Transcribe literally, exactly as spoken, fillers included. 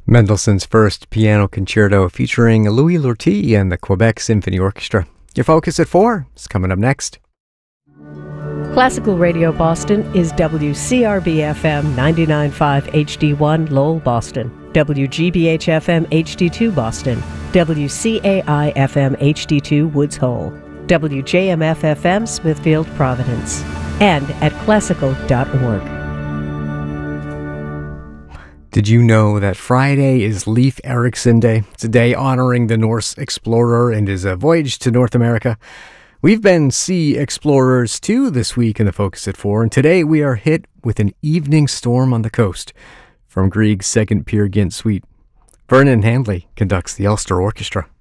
Mendelssohn's First Piano Concerto featuring Louis Lortie and the Quebec Symphony Orchestra. Your Focus at four is coming up next. Classical Radio Boston is W C R B F M ninety-nine point five H D one Lowell, Boston, W G B H F M H D two Boston, W C A I F M H D two Woods Hole, W J M F F M Smithfield, Providence, and at classical dot org. Did you know that Friday is Leif Erikson Day? It's a day honoring the Norse explorer and his uh, voyage to North America. We've been sea explorers too this week in the Focus at four, and today we are hit with an evening storm on the coast from Grieg's Second Peer Gynt Suite. Vernon Handley conducts the Ulster Orchestra.